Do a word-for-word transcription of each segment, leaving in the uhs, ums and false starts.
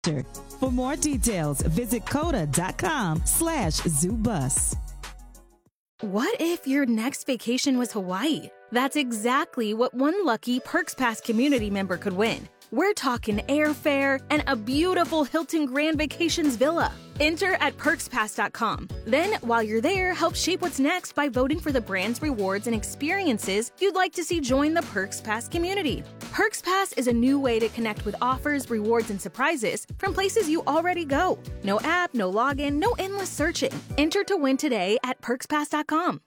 For more details, visit coda.com slash zoobus. What if your next vacation was Hawaii? That's exactly what one lucky Perks Pass community member could win. We're talking airfare and a beautiful Hilton Grand Vacations villa. Enter at perks pass dot com. Then, while you're there, help shape what's next by voting for the brands, rewards, and experiences you'd like to see join the Perks Pass community. Perks Pass is a new way to connect with offers, rewards, and surprises from places you already go. No app, no login, no endless searching. Enter to win today at perks pass dot com.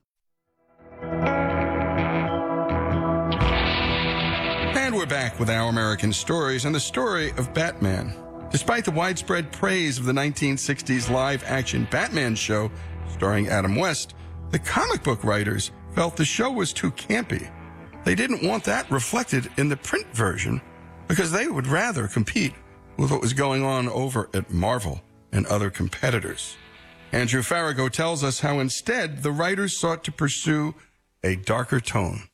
And we're back with Our American Stories and the story of Batman. Despite the widespread praise of the nineteen sixties live-action Batman show starring Adam West, the comic book writers felt the show was too campy. They didn't want that reflected in the print version because they would rather compete with what was going on over at Marvel and other competitors. Andrew Farago tells us how instead the writers sought to pursue a darker tone.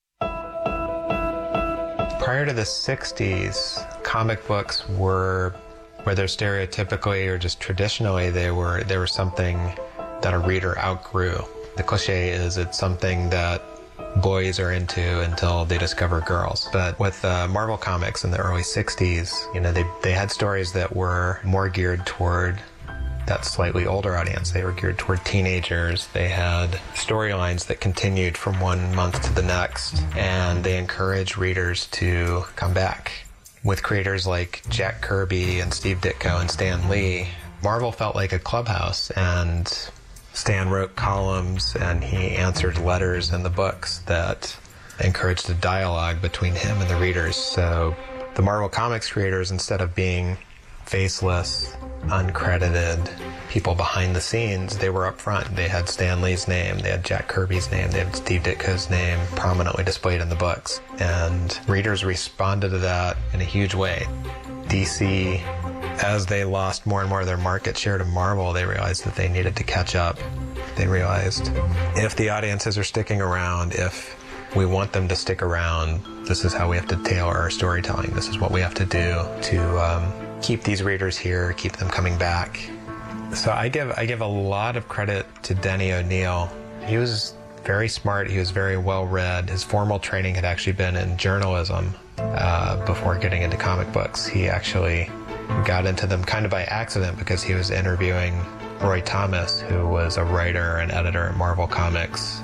Prior to the sixties, comic books were, whether stereotypically or just traditionally, they were they were something that a reader outgrew. The cliche is it's something that boys are into until they discover girls. But with uh, Marvel Comics in the early sixties, you know, they they had stories that were more geared toward that slightly older audience. They were geared toward teenagers. They had storylines that continued from one month to the next, and they encouraged readers to come back. With creators like Jack Kirby and Steve Ditko and Stan Lee, Marvel felt like a clubhouse, and Stan wrote columns and he answered letters in the books that encouraged a dialogue between him and the readers. So the Marvel Comics creators, instead of being faceless, uncredited people behind the scenes, they were up front. They had Stan Lee's name, they had Jack Kirby's name, they had Steve Ditko's name prominently displayed in the books. And readers responded to that in a huge way. D C, as they lost more and more of their market share to Marvel, they realized that they needed to catch up. They realized if the audiences are sticking around, if we want them to stick around, this is how we have to tailor our storytelling. This is what we have to do to um, keep these readers here, keep them coming back. So I give I give a lot of credit to Denny O'Neil. He was very smart. He was very well read. His formal training had actually been in journalism uh, before getting into comic books. He actually got into them kind of by accident because he was interviewing Roy Thomas, who was a writer and editor at Marvel Comics,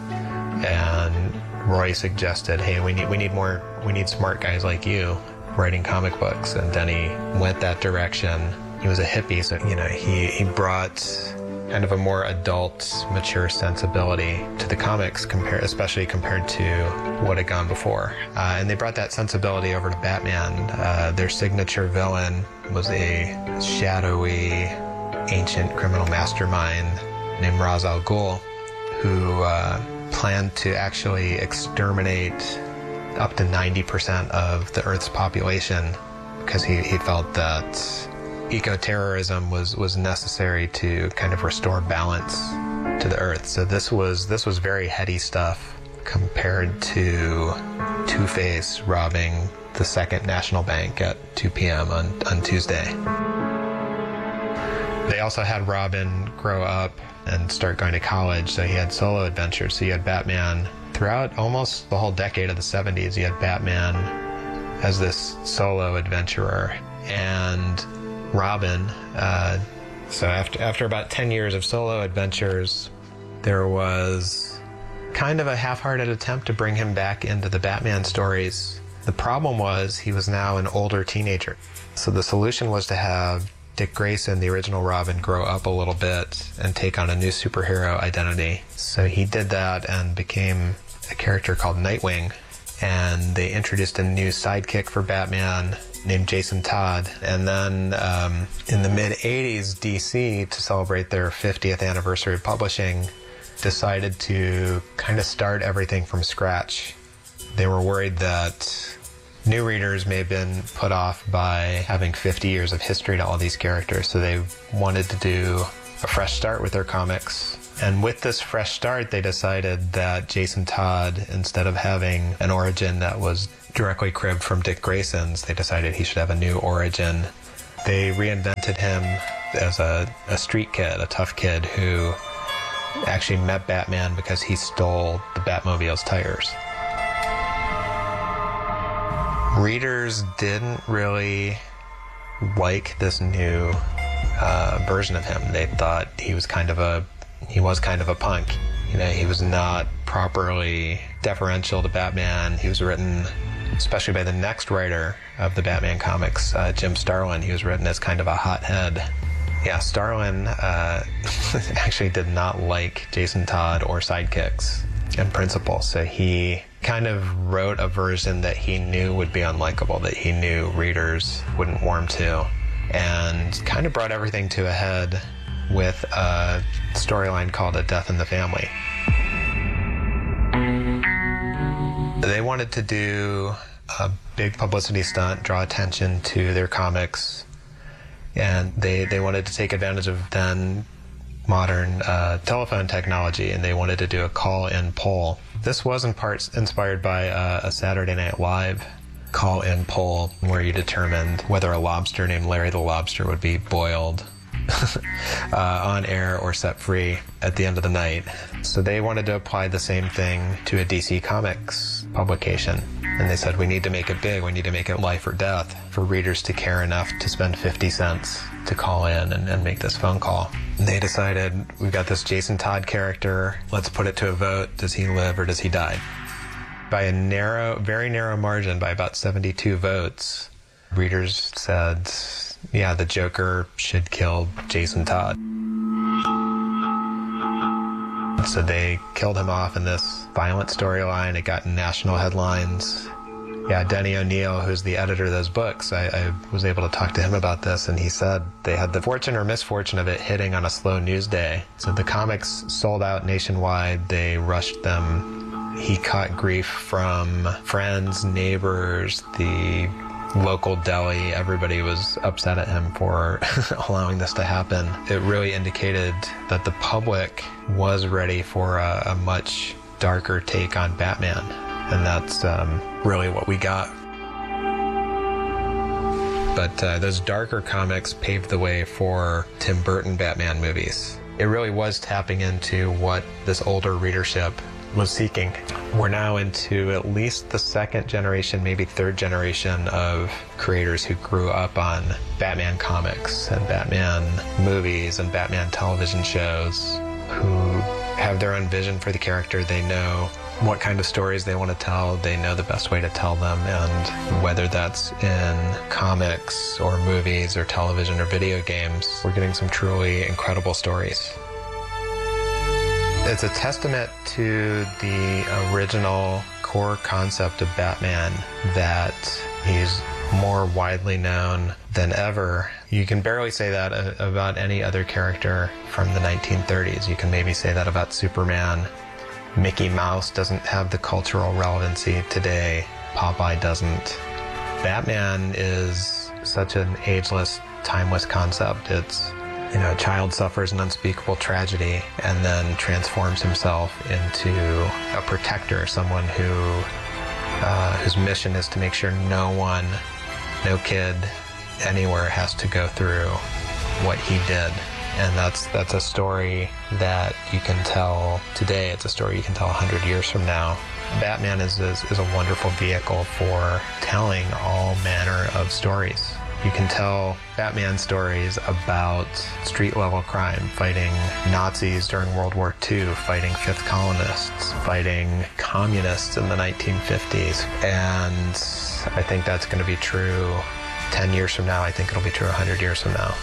and Roy suggested, "Hey, we need we need more we need smart guys like you writing comic books," and Denny went that direction. He was a hippie, so you know he he brought kind of a more adult, mature sensibility to the comics, compare, especially compared to what had gone before. Uh, and they brought that sensibility over to Batman. Uh, their signature villain was a shadowy, ancient criminal mastermind named Ra's al Ghul, who uh, planned to actually exterminate up to ninety percent of the Earth's population because he, he felt that eco-terrorism was, was necessary to kind of restore balance to the Earth. So this was this was very heady stuff compared to Two-Face robbing the Second National Bank at two p.m. on, on Tuesday. They also had Robin grow up and start going to college, so he had solo adventures. So you had Batman throughout almost the whole decade of the seventies. You had Batman as this solo adventurer, and Robin, uh, so after after about ten years of solo adventures, there was kind of a half-hearted attempt to bring him back into the Batman stories. The problem was he was now an older teenager. So the solution was to have Dick Grayson, the original Robin, grow up a little bit and take on a new superhero identity. So he did that and became a character called Nightwing. And they introduced a new sidekick for Batman named Jason Todd. And then um, in the mid-eighties, D C, to celebrate their fiftieth anniversary of publishing, decided to kind of start everything from scratch. They were worried that new readers may have been put off by having fifty years of history to all these characters, so they wanted to do a fresh start with their comics. And with this fresh start, they decided that Jason Todd, instead of having an origin that was directly cribbed from Dick Grayson's, they decided he should have a new origin They reinvented him as a, a street kid, a tough kid who actually met Batman because he stole the Batmobile's tires. Readers didn't really like this new uh, version of him. They thought he was kind of a he was kind of a punk. You know, he was not properly deferential to Batman. He was written, especially by the next writer of the Batman comics, uh, Jim Starlin. He was written as kind of a hothead. Yeah, Starlin uh, actually did not like Jason Todd or sidekicks in principle. So he kind of wrote a version that he knew would be unlikable, that he knew readers wouldn't warm to, and kind of brought everything to a head with a storyline called A Death in the Family. They wanted to do a big publicity stunt, draw attention to their comics, and they, they wanted to take advantage of then modern uh, telephone technology, and they wanted to do a call-in poll. This was in part inspired by uh, a Saturday Night Live call-in poll where you determined whether a lobster named Larry the Lobster would be boiled uh, on air or set free at the end of the night. So they wanted to apply the same thing to a D C Comics publication. And they said, we need to make it big. We need to make it life or death for readers to care enough to spend fifty cents to call in and, and make this phone call. And they decided, we've got this Jason Todd character. Let's put it to a vote. Does he live or does he die? By a narrow, very narrow margin, by about seventy-two votes, readers said, yeah, the Joker should kill Jason Todd. So they killed him off in this violent storyline. It got national headlines. Yeah, Denny O'Neil, who's the editor of those books, I, I was able to talk to him about this, and he said they had the fortune or misfortune of it hitting on a slow news day. So the comics sold out nationwide. They rushed them. He caught grief from friends, neighbors, the local deli. Everybody was upset at him for allowing this to happen. It really indicated that the public was ready for a, a much darker take on Batman. And that's um, really what we got. But uh, those darker comics paved the way for Tim Burton Batman movies. It really was tapping into what this older readership was seeking. We're now into at least the second generation, maybe third generation of creators who grew up on Batman comics and Batman movies and Batman television shows, who have their own vision for the character. They know what kind of stories they want to tell. They know the best way to tell them, and whether that's in comics or movies or television or video games, we're getting some truly incredible stories. It's a testament to the original core concept of Batman that he's more widely known than ever. You can barely say that about any other character from the nineteen thirties. You can maybe say that about Superman. Mickey Mouse doesn't have the cultural relevancy today. Popeye doesn't. Batman is such an ageless, timeless concept. It's, you know, a child suffers an unspeakable tragedy and then transforms himself into a protector, someone who uh, whose mission is to make sure no one, no kid anywhere has to go through what he did. And that's that's a story that you can tell today. It's a story you can tell a hundred years from now. Batman is, is, is a wonderful vehicle for telling all manner of stories. You can tell Batman stories about street-level crime, fighting Nazis during World War Two, fighting fifth colonists, fighting communists in the nineteen fifties. And I think that's going to be true ten years from now. I think it'll be true one hundred years from now.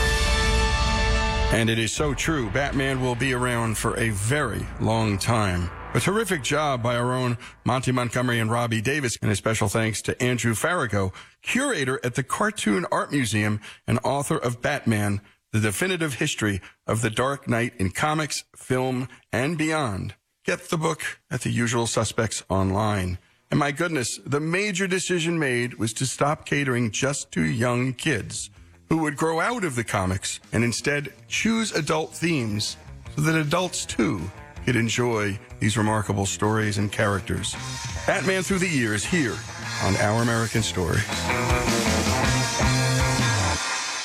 And it is so true. Batman will be around for a very long time. A terrific job by our own Monty Montgomery and Robbie Davis, and a special thanks to Andrew Farrago, curator at the Cartoon Art Museum and author of Batman, The Definitive History of the Dark Knight in Comics, Film, and Beyond. Get the book at the usual suspects online. And my goodness, the major decision made was to stop catering just to young kids who would grow out of the comics and instead choose adult themes so that adults, too, could enjoy these remarkable stories and characters. Batman Through the Years here on Our American Story.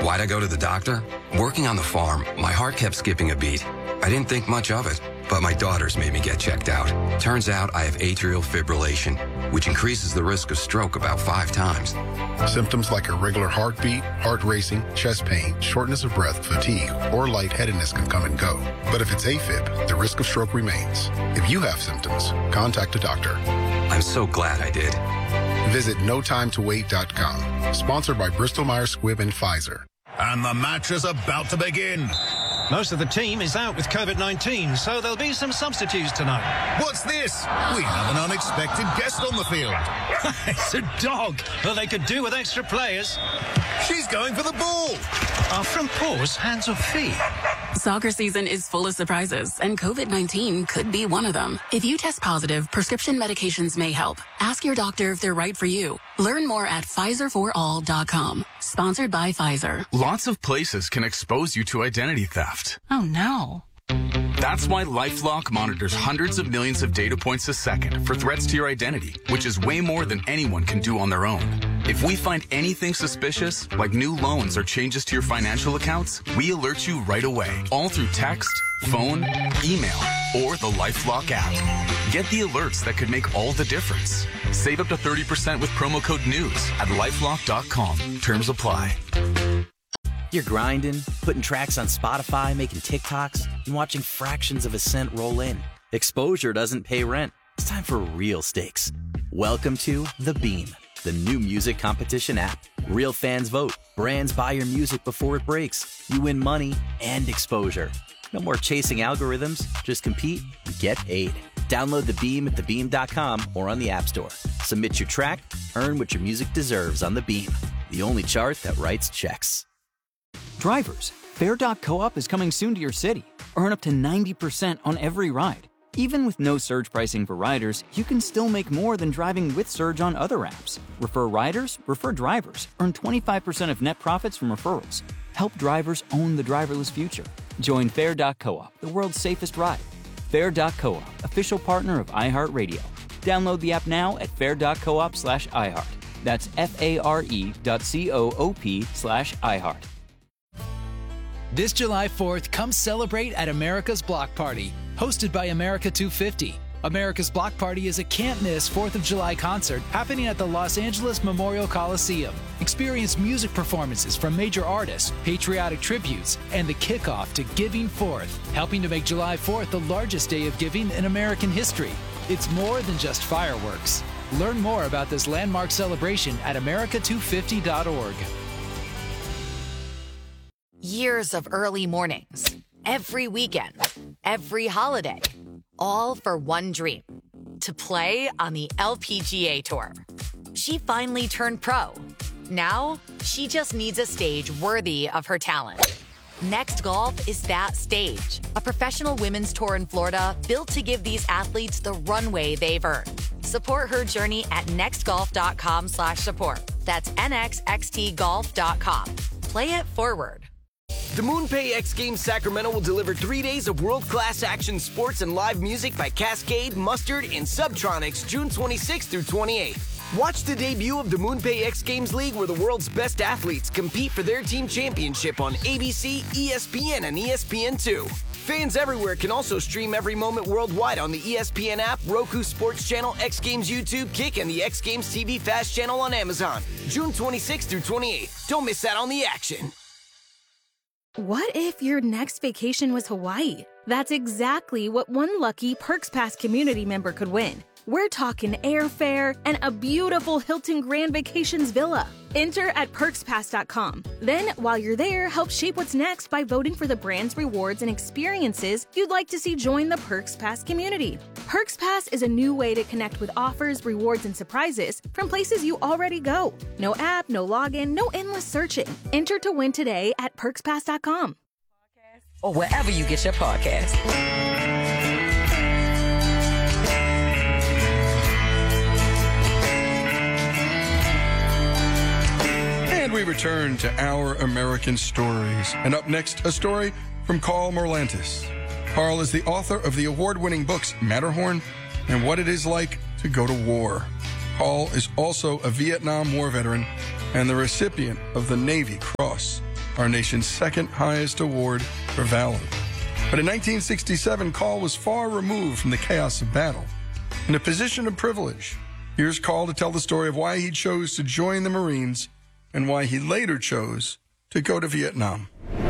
Why'd I go to the doctor? Working on the farm, my heart kept skipping a beat. I didn't think much of it, but my daughters made me get checked out. Turns out I have atrial fibrillation, which increases the risk of stroke about five times. Symptoms like irregular heartbeat, heart racing, chest pain, shortness of breath, fatigue, or lightheadedness can come and go. But if it's AFib, the risk of stroke remains. If you have symptoms, contact a doctor. I'm so glad I did. Visit no time to wait dot com. Sponsored by Bristol Myers Squibb and Pfizer. And the match is about to begin. Most of the team is out with COVID nineteen, so there'll be some substitutes tonight. What's this? We have an unexpected guest on the field. It's a dog. Well, they could do with extra players. She's going for the ball. Are front paws hands or feet? Soccer season is full of surprises, and COVID nineteen could be one of them. If you test positive, prescription medications may help. Ask your doctor if they're right for you. Learn more at Pfizer for all dot com. Sponsored by Pfizer. Lots of places can expose you to identity theft. Oh, no. That's why LifeLock monitors hundreds of millions of data points a second for threats to your identity, which is way more than anyone can do on their own. If we find anything suspicious, like new loans or changes to your financial accounts, we alert you right away, all through text, phone, email, or the LifeLock app. Get the alerts that could make all the difference. Save up to thirty percent with promo code NEWS at lifelock dot com. Terms apply. You're grinding, putting tracks on Spotify, making TikToks, and watching fractions of a cent roll in. Exposure doesn't pay rent. It's time for real stakes. Welcome to The Beam, the new music competition app. Real fans vote. Brands buy your music before it breaks. You win money and exposure. No more chasing algorithms. Just compete and get paid. Download The Beam at the beam dot com or on the App Store. Submit your track, earn what your music deserves on The Beam, the only chart that writes checks. Drivers, Fare dot coop is coming soon to your city. Earn up to ninety percent on every ride. Even with no surge pricing for riders, you can still make more than driving with Surge on other apps. Refer riders, refer drivers. Earn twenty-five percent of net profits from referrals. Help drivers own the driverless future. Join Fare dot coop, the world's safest ride. Fare dot coop, official partner of iHeartRadio. Download the app now at fare dot coop slash iHeart. That's F-A-R-E dot C-O-O-P slash iHeart. This July fourth, come celebrate at America's Block Party, hosted by America two fifty. America's Block Party is a can't-miss fourth of July concert happening at the Los Angeles Memorial Coliseum. Experience music performances from major artists, patriotic tributes, and the kickoff to Giving Fourth, helping to make July fourth the largest day of giving in American history. It's more than just fireworks. Learn more about this landmark celebration at america two fifty dot org. Years of early mornings, every weekend, every holiday, all for one dream, to play on the L P G A Tour. She finally turned pro. Now, she just needs a stage worthy of her talent. Next Golf is that stage, a professional women's tour in Florida built to give these athletes the runway they've earned. Support her journey at next golf dot com slash support. That's N X X T golf dot com. Play it forward. The MoonPay X Games Sacramento will deliver three days of world-class action sports and live music by Cascade, Mustard, and Subtronics June twenty-sixth through twenty-eighth. Watch the debut of the MoonPay X Games League, where the world's best athletes compete for their team championship on A B C, E S P N, and E S P N two. Fans everywhere can also stream every moment worldwide on the E S P N app, Roku Sports Channel, X Games YouTube, Kick, and the X Games T V Fast Channel on Amazon. June twenty-sixth through twenty-eighth. Don't miss out on the action. What if your next vacation was Hawaii? That's exactly what one lucky Perks Pass community member could win. We're talking airfare and a beautiful Hilton Grand Vacations villa. Enter at perks pass dot com. Then, while you're there, help shape what's next by voting for the brands, rewards, and experiences you'd like to see join the Perks Pass community. Perks Pass is a new way to connect with offers, rewards, and surprises from places you already go. No app, no login, no endless searching. Enter to win today at perks pass dot com. Or wherever you get your podcast. And we return to Our American Stories. And up next, a story from Carl Merlantis. Carl is the author of the award-winning books Matterhorn and What It Is Like to Go to War. Carl is also a Vietnam War veteran and the recipient of the Navy Cross. our nation's second highest award for valor. But in nineteen sixty-seven, Call was far removed from the chaos of battle. In a position of privilege, here's Call to tell the story of why he chose to join the Marines and why he later chose to go to Vietnam.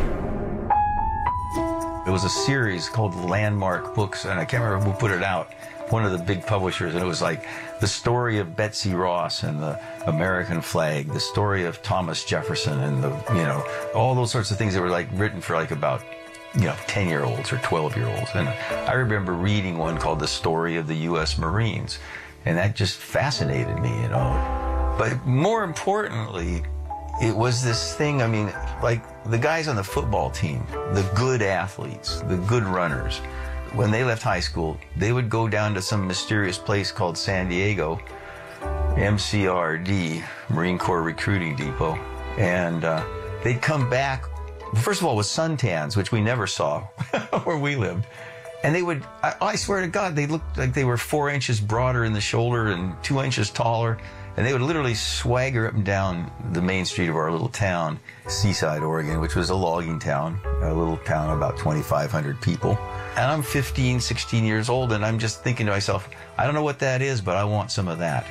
It was a series called Landmark Books, and I can't remember who put it out, one of the big publishers, and it was like the story of Betsy Ross and the American flag, the story of Thomas Jefferson and the, you know, all those sorts of things that were like written for like about, you know, ten-year-olds or twelve-year-olds. And I remember reading one called The Story of the U S Marines, and that just fascinated me, you know. But more importantly, it was this thing, I mean, like the guys on the football team, the good athletes, the good runners, when they left high school, they would go down to some mysterious place called San Diego, M C R D, Marine Corps Recruiting Depot, and uh, they'd come back, first of all, with suntans, which we never saw where we lived. And they would, I, I swear to God, they looked like they were four inches broader in the shoulder and two inches taller. And they would literally swagger up and down the main street of our little town, Seaside, Oregon, which was a logging town, a little town of about twenty-five hundred people. And I'm fifteen, sixteen years old, and I'm just thinking to myself, I don't know what that is, but I want some of that.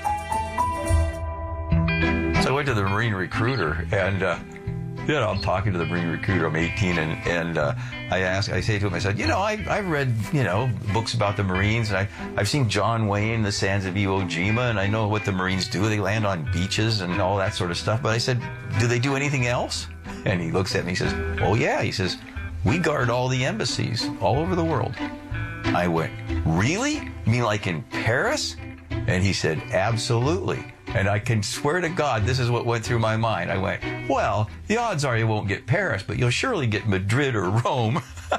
So I went to the Marine recruiter, and uh, you know, I'm talking to the Marine recruiter. I'm eighteen, and and uh, I ask, I say to him, I said, you know, I I've read, you know, books about the Marines, and I I've seen John Wayne, The Sands of Iwo Jima, and I know what the Marines do. They land on beaches and all that sort of stuff. But I said, do they do anything else? And he looks at me, he says, oh yeah. He says, we guard all the embassies all over the world. I went, really? You mean like in Paris? And he said, absolutely. And I can swear to God, this is what went through my mind. I went, well, the odds are you won't get Paris, but you'll surely get Madrid or Rome.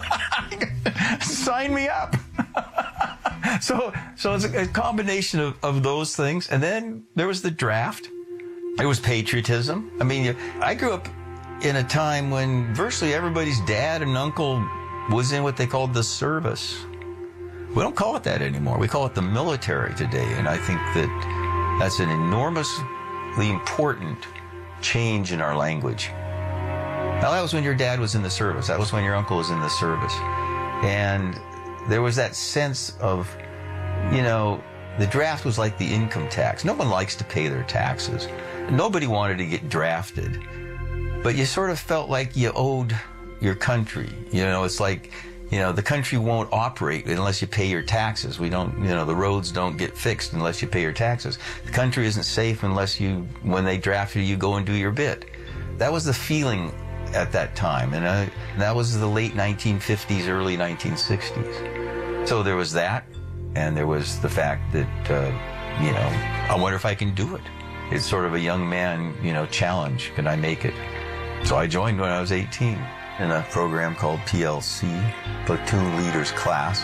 Sign me up. so so it's a, a combination of, of those things. And then there was the draft. It was patriotism. I mean, I grew up in a time when virtually everybody's dad and uncle was in what they called the service. We don't call it that anymore. We call it the military today. And I think that that's an enormously important change in our language. Now, that was when your dad was in the service. That was when your uncle was in the service. And there was that sense of, you know, the draft was like the income tax. No one likes to pay their taxes. Nobody wanted to get drafted. But you sort of felt like you owed your country. You know, it's like, you know, the country won't operate unless you pay your taxes. We don't, you know, the roads don't get fixed unless you pay your taxes. The country isn't safe unless you, when they draft you, you go and do your bit. That was the feeling at that time. And, I, and that was the late nineteen fifties, early nineteen sixties. So there was that, and there was the fact that, uh, you know, I wonder if I can do it. It's sort of a young man, you know, challenge. Can I make it? So I joined when I was eighteen. In a program called P L C, Platoon Leaders Class.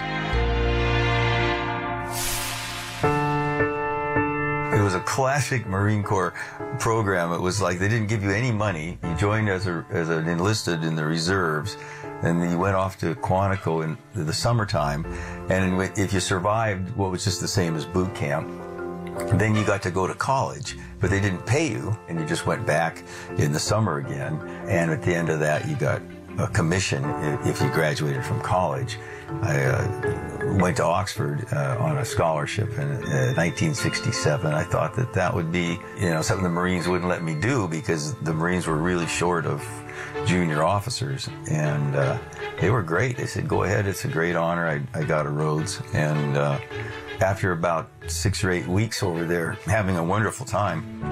It was a classic Marine Corps program. It was like they didn't give you any money. You joined as, a, as an enlisted in the reserves, and you went off to Quantico in the summertime. And if you survived what was just the same as boot camp, then you got to go to college, but they didn't pay you, and you just went back in the summer again. And at the end of that, you got a commission if you graduated from college. I uh, went to Oxford uh, on a scholarship in uh, nineteen sixty-seven. I thought that that would be, you know, something the Marines wouldn't let me do because the Marines were really short of junior officers, and uh, they were great. They said, go ahead, it's a great honor. I, I got a Rhodes, and uh, after about six or eight weeks over there, having a wonderful time,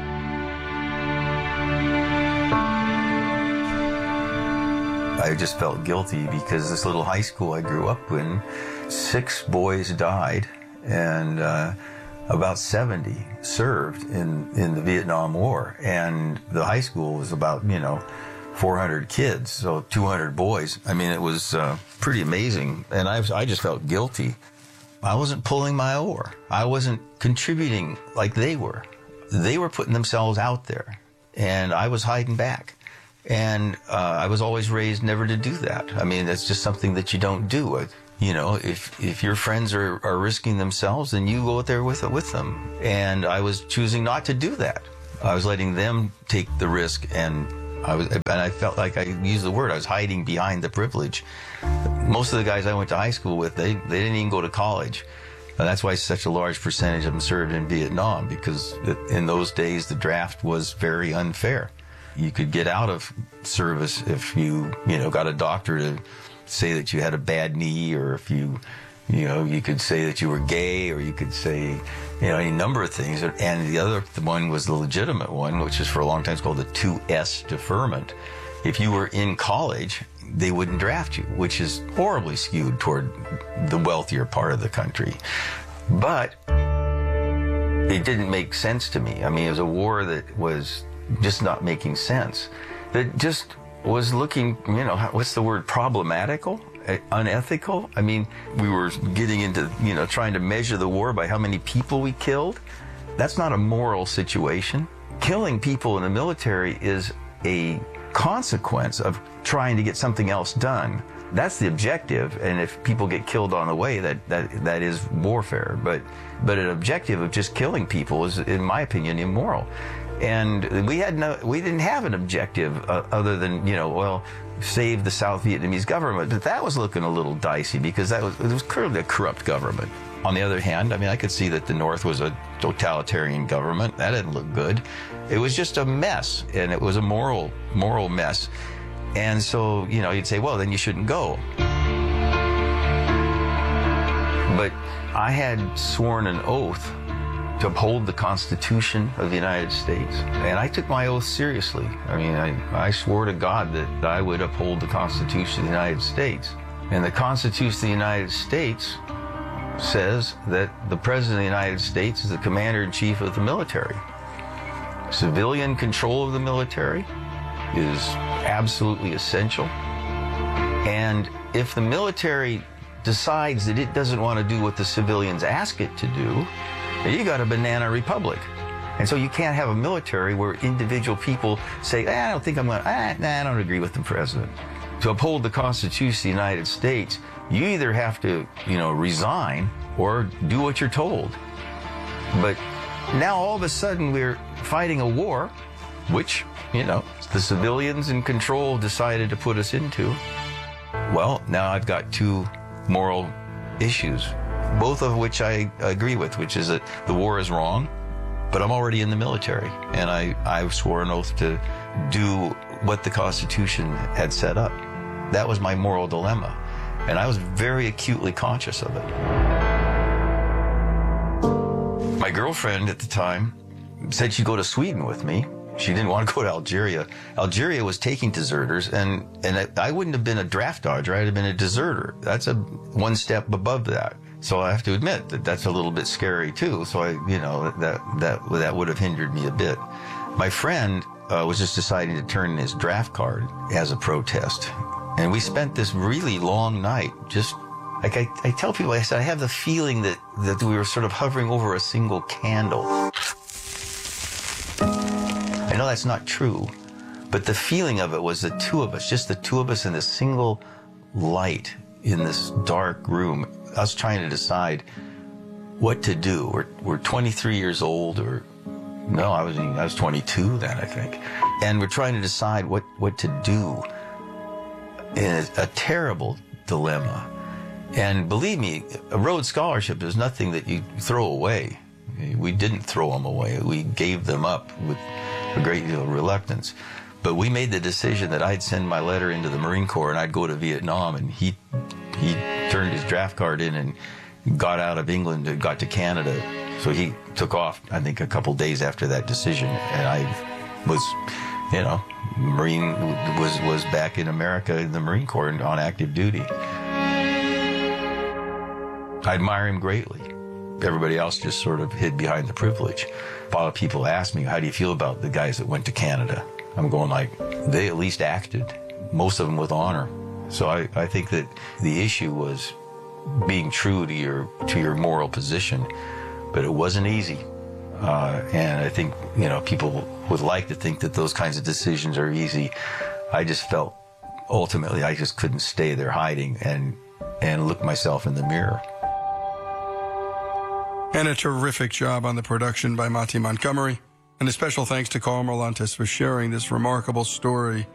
I just felt guilty because this little high school I grew up in, six boys died, and uh, about seventy served in, in the Vietnam War. And the high school was about, you know, four hundred kids, so two hundred boys. I mean, it was uh, pretty amazing. And I, I just felt guilty. I wasn't pulling my oar. I wasn't contributing like they were. They were putting themselves out there, and I was hiding back. And uh, I was always raised never to do that. I mean, that's just something that you don't do. You know, if if your friends are, are risking themselves, then you go out there with with them. And I was choosing not to do that. I was letting them take the risk and I was, and I felt like I used the word, I was hiding behind the privilege. Most of the guys I went to high school with, they, they didn't even go to college. And that's why such a large percentage of them served in Vietnam, because in those days the draft was very unfair. You could get out of service if you, you know, got a doctor to say that you had a bad knee, or if you, you know, you could say that you were gay, or you could say, you know, any number of things. And the other one was the legitimate one, which is for a long time, it's called the two S deferment. If you were in college, they wouldn't draft you, which is horribly skewed toward the wealthier part of the country. But it didn't make sense to me. I mean, it was a war that was just not making sense. That just was looking, you know, what's the word, problematical, unethical? I mean, we were getting into, you know, trying to measure the war by how many people we killed. That's not a moral situation. Killing people in the military is a consequence of trying to get something else done. That's the objective, and if people get killed on the way, that that that is warfare. But but an objective of just killing people is, in my opinion, immoral. And we had no, we didn't have an objective uh, other than, you know, well, save the South Vietnamese government. But that was looking a little dicey, because that was, it was clearly a corrupt government. On the other hand, I mean, I could see that the North was a totalitarian government. That didn't look good. It was just a mess, and it was a moral, moral mess. And so, you know, you'd say, well, then you shouldn't go. But I had sworn an oath to uphold the Constitution of the United States. And I took my oath seriously. I mean, I, I swore to God that I would uphold the Constitution of the United States. And the Constitution of the United States says that the President of the United States is the Commander-in-Chief of the military. Civilian control of the military is absolutely essential. And if the military decides that it doesn't want to do what the civilians ask it to do, you got a banana republic. And so you can't have a military where individual people say, eh, I don't think I'm going to, ah, nah, I don't agree with the president. To uphold the Constitution of the United States, you either have to, you know, resign or do what you're told. But now all of a sudden we're fighting a war, which, you know, the civilians in control decided to put us into. Well, now I've got two moral issues, both of which I agree with, which is that the war is wrong, but I'm already in the military, and I, I swore an oath to do what the Constitution had set up. That was my moral dilemma, and I was very acutely conscious of it. My girlfriend at the time said she'd go to Sweden with me. She didn't want to go to Algeria. Algeria was taking deserters, and, and I wouldn't have been a draft dodger. I'd have been a deserter. That's a one step above that. So I have to admit that that's a little bit scary too. So I, you know, that that that would have hindered me a bit. My friend uh, was just deciding to turn in his draft card as a protest, and we spent this really long night just. Like I, I tell people, I said, I have the feeling that, that we were sort of hovering over a single candle. I know that's not true, but the feeling of it was the two of us, just the two of us in this single light in this dark room, us trying to decide what to do. We're, we're twenty-three years old, or no, I was I was twenty-two then, I think. And we're trying to decide what, what to do in a, a terrible dilemma. And believe me, a Rhodes Scholarship is nothing that you throw away. We didn't throw them away. We gave them up with a great deal of reluctance. But we made the decision that I'd send my letter into the Marine Corps and I'd go to Vietnam, and he he turned his draft card in and got out of England and got to Canada. So he took off, I think, a couple days after that decision. And I was, you know, Marine, was, was back in America in the Marine Corps and on active duty. I admire him greatly. Everybody else just sort of hid behind the privilege. A lot of people ask me, how do you feel about the guys that went to Canada? I'm going like, they at least acted, most of them with honor. So I, I think that the issue was being true to your to your moral position, but it wasn't easy. Uh, and I think, you know, people would like to think that those kinds of decisions are easy. I just felt, ultimately, I just couldn't stay there hiding and, and look myself in the mirror. And a terrific job on the production by Monty Montgomery. And a special thanks to Carl Merlantes for sharing this remarkable story